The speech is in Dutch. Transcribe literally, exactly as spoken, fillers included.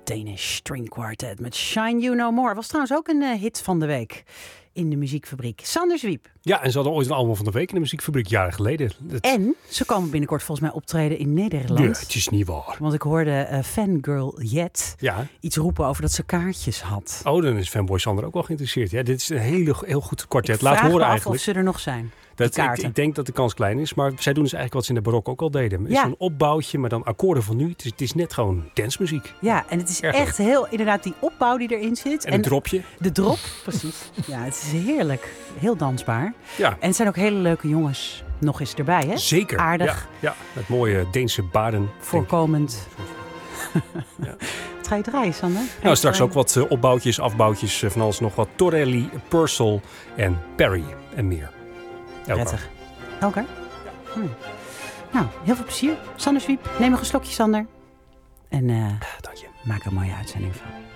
Danish String Quartet met Shine You No More. Was trouwens ook een uh, hit van de week in de muziekfabriek. Sander Zwiep. Ja, en ze hadden ooit een album van de week in de muziekfabriek, jaren geleden. Het... En ze komen binnenkort volgens mij optreden in Nederland. Nee, het is niet waar. Want ik hoorde uh, Fangirl Jet ja. iets roepen over dat ze kaartjes had. Oh, dan is Fanboy Sander ook wel geïnteresseerd. Ja, dit is een hele, heel goed kwartet. Ik Laat vraag horen me af eigenlijk. Of ze er nog zijn. Dat, ik, ik denk dat de kans klein is, maar zij doen dus eigenlijk wat ze in de barok ook al deden. Ja. Zo'n opbouwtje, maar dan akkoorden van nu. Het is, het is net gewoon dancemuziek. Ja, en het is Erg echt leuk. heel, inderdaad, die opbouw die erin zit. En, en het dropje. De drop, precies. Ja, het is heerlijk. Heel dansbaar. Ja. En het zijn ook hele leuke jongens nog eens erbij, hè? Zeker. Aardig. Ja, ja. Met mooie Deense baden. Voorkomend. Ja. Wat ga je draaien, Sander? Ga Nou, straks draaien? ook wat uh, opbouwtjes, afbouwtjes, uh, van alles nog wat. Torelli, Purcell en Perry en meer. Prettig. Elkaar? Ja. Hm. Nou, heel veel plezier. Sander Zwiep, neem nog een slokje, Sander. En uh, Dank je. maak er een mooie uitzending van.